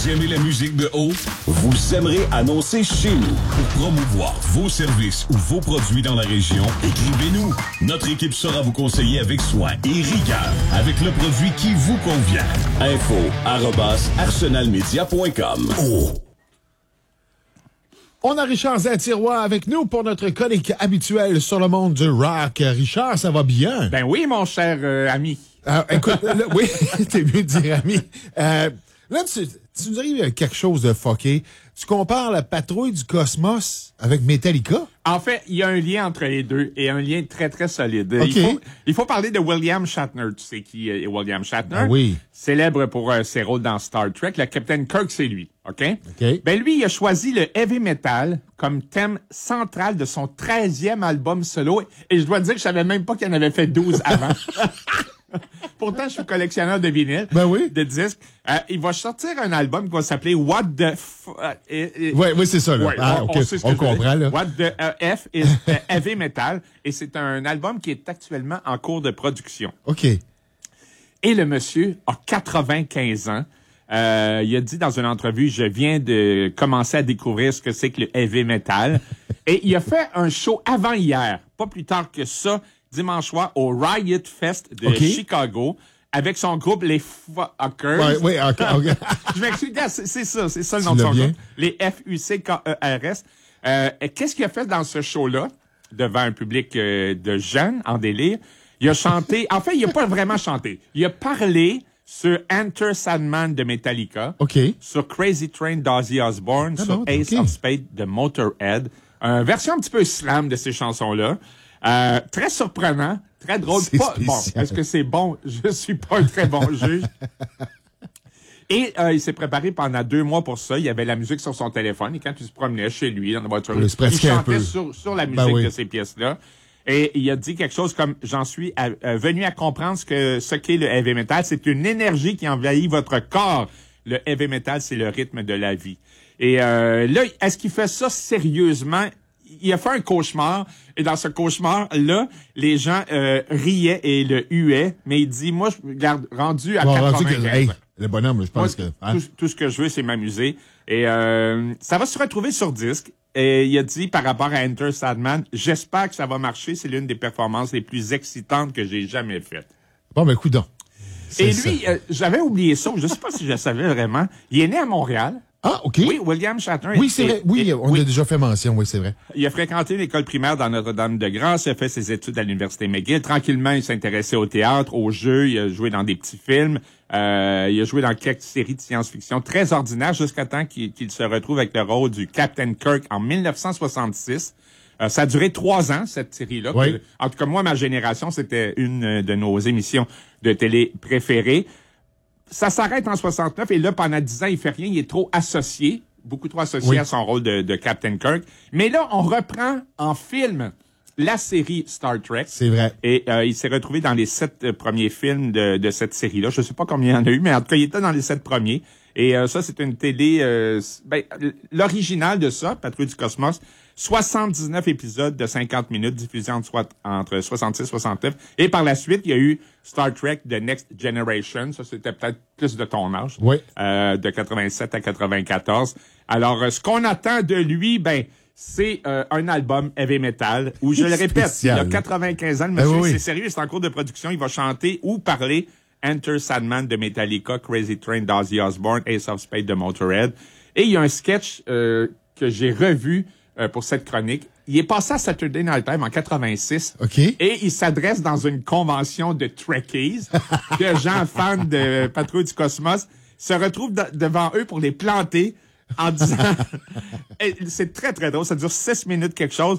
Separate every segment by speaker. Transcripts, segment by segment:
Speaker 1: Vous aimez la musique de haut? Vous aimerez annoncer chez nous. Pour promouvoir vos services ou vos produits dans la région, écrivez-nous. Notre équipe saura vous conseiller avec soin et rigueur, avec le produit qui vous convient. info@arsenalmedia.com. Oh.
Speaker 2: On a Richard Zatirois avec nous pour notre chronique habituelle sur le monde du rock. Richard, ça va bien?
Speaker 3: Ben oui, mon cher ami.
Speaker 2: Écoute, là, oui, t'es mieux de dire ami. Là, tu nous arrives avec quelque chose de fucké. Tu compares la patrouille du cosmos avec Metallica?
Speaker 3: En fait, il y a un lien entre les deux et un lien très, très solide.
Speaker 2: Okay.
Speaker 3: Il faut parler de William Shatner. Tu sais qui est William Shatner?
Speaker 2: Ah oui.
Speaker 3: Célèbre pour ses rôles dans Star Trek. Le Captain Kirk, c'est lui. OK? Ben lui, il a choisi le heavy metal comme thème central de son 13e album solo. Et je dois dire que je savais même pas qu'il en avait fait 12 avant. Pourtant, je suis collectionneur de vinyle, de disques. Il va sortir un album qui va s'appeler What the
Speaker 2: Oui, c'est ça, là.
Speaker 3: Ouais,
Speaker 2: on comprend, là.
Speaker 3: What the F is Heavy Metal. Et c'est un album qui est actuellement en cours de production.
Speaker 2: OK.
Speaker 3: Et le monsieur a 95 ans. Il a dit dans une entrevue, je viens de commencer à découvrir ce que c'est que le heavy metal. Et il a fait un show avant hier, pas plus tard que ça, dimanche soir, au Riot Fest de Chicago, avec son groupe, les Fuckers.
Speaker 2: Oui, OK.
Speaker 3: Je m'excuse, c'est ça le nom de son groupe. Les Fuckers. Qu'est-ce qu'il a fait dans ce show-là, devant un public de jeunes en délire? Il a chanté, en fait, il a pas vraiment chanté. Il a parlé sur Enter Sandman de Metallica, sur Crazy Train d'Ozzy Osbourne, sur Ace of Spades de Motorhead. Une version un petit peu slam de ces chansons-là. Très surprenant, très drôle. Bon, est-ce que c'est bon? Je suis pas un très bon juge. Et il s'est préparé pendant 2 mois pour ça. Il y avait la musique sur son téléphone. Et quand il se promenait chez lui, dans la voiture, il chantait sur la musique de ces pièces-là. Et il a dit quelque chose comme « J'en suis venu à comprendre ce qu'est le heavy metal. C'est une énergie qui envahit votre corps. Le heavy metal, c'est le rythme de la vie. » Et là, est-ce qu'il fait ça sérieusement? Il a fait un cauchemar, et dans ce cauchemar-là, les gens riaient et le huaient, mais il dit, moi, je regarde, rendu à 95 ans.
Speaker 2: Le bonhomme, je pense que...
Speaker 3: Hein? Tout ce que je veux, c'est m'amuser. Et ça va se retrouver sur disque. Et il a dit, par rapport à Enter Sandman, j'espère que ça va marcher. C'est l'une des performances les plus excitantes que j'ai jamais faites.
Speaker 2: Bon, ben, coudonc.
Speaker 3: Et lui, j'avais oublié ça, je sais pas si je le savais vraiment. Il est né à Montréal.
Speaker 2: Ah, OK.
Speaker 3: Oui, William Shatner.
Speaker 2: Oui, c'est vrai. Oui, on a déjà fait mention. Oui, c'est vrai.
Speaker 3: Il a fréquenté l'école primaire dans Notre-Dame-de-Grâce. Il a fait ses études à l'Université McGill. Tranquillement, il s'intéressait au théâtre, au jeu. Il a joué dans des petits films. Il a joué dans quelques séries de science-fiction très ordinaires jusqu'à temps qu'il se retrouve avec le rôle du Captain Kirk en 1966. Ça a duré 3 ans, cette série-là.
Speaker 2: Oui.
Speaker 3: En tout cas, moi, ma génération, c'était une de nos émissions de télé préférées. Ça s'arrête en 69 et là, pendant 10 ans, il fait rien. Il est trop associé, beaucoup trop associé à son rôle de Captain Kirk. Mais là, on reprend en film la série Star Trek.
Speaker 2: C'est vrai.
Speaker 3: Et il s'est retrouvé dans les 7 premiers films de cette série-là. Je sais pas combien il y en a eu, mais en tout cas, il était dans les 7 premiers. Et ça, c'est une télé... l'original de ça, Patrouille du Cosmos, 79 épisodes de 50 minutes diffusés entre 66 et 69. Et par la suite, il y a eu Star Trek The Next Generation. Ça, c'était peut-être plus de ton âge.
Speaker 2: Oui.
Speaker 3: De 87 à 94. Alors, ce qu'on attend de lui, c'est un album heavy metal où, je le répète, il a 95 ans. Le monsieur, c'est sérieux, c'est en cours de production. Il va chanter ou parler Enter Sandman de Metallica, Crazy Train d'Ozzy Osbourne, Ace of Spades de Motorhead. Et il y a un sketch que j'ai revu pour cette chronique. Il est passé à Saturday Night Live en 86.
Speaker 2: OK.
Speaker 3: Et il s'adresse dans une convention de Trekkies, de gens fans de Patrouille du Cosmos, se retrouvent devant eux pour les planter en disant... c'est très, très drôle. Ça dure 6 minutes quelque chose.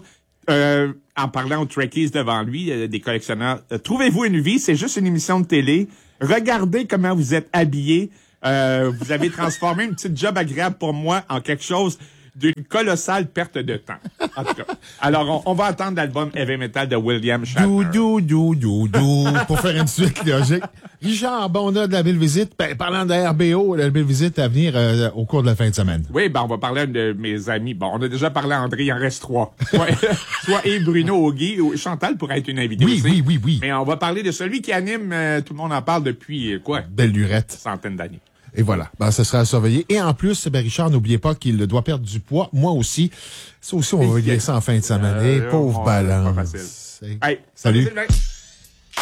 Speaker 3: En parlant aux Trekkies devant lui, des collectionneurs. Trouvez-vous une vie, c'est juste une émission de télé. Regardez comment vous êtes habillés. Vous avez transformé une petite job agréable pour moi en quelque chose d'une colossale perte de temps. En tout cas. Alors, on va attendre l'album Heavy Metal de William Shatner.
Speaker 2: Pour faire une suite logique. Richard, on a de la belle visite. Parlant de RBO, la belle visite à venir au cours de la fin de semaine.
Speaker 3: Oui, on va parler de mes amis. Bon, on a déjà parlé à André, il en reste 3. Soit Yves Bruno, Guy, ou Chantal pourrait être une invitée aussi.
Speaker 2: Oui.
Speaker 3: Mais on va parler de celui qui anime, tout le monde en parle depuis,
Speaker 2: Belle lurette.
Speaker 3: Centaines d'années.
Speaker 2: Et voilà. Ben, ça sera à surveiller. Et en plus, ben, Richard, n'oubliez pas qu'il doit perdre du poids. Moi aussi. Ça aussi, on va régler ça en fin de semaine. Pauvre balance.
Speaker 3: Hey,
Speaker 2: salut.
Speaker 3: Sylvain.